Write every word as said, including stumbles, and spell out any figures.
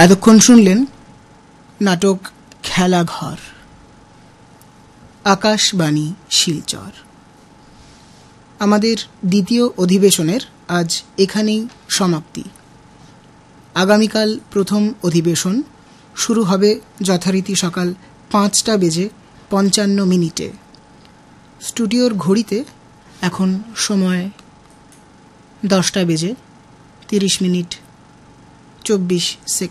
এতক্ষণ শুনলেন নাটক খেলাঘর, আকাশবাণী শিলচর। আমাদের দ্বিতীয় অধিবেশনের আজ এখানেই সমাপ্তি। আগামীকাল প্রথম অধিবেশন শুরু হবে যথারীতি সকাল পাঁচটা বেজে পঞ্চান্ন মিনিটে। স্টুডিওর ঘড়িতে এখন সময় দশটা বেজে তিরিশ মিনিট চব্বিশ সেকেন্ড।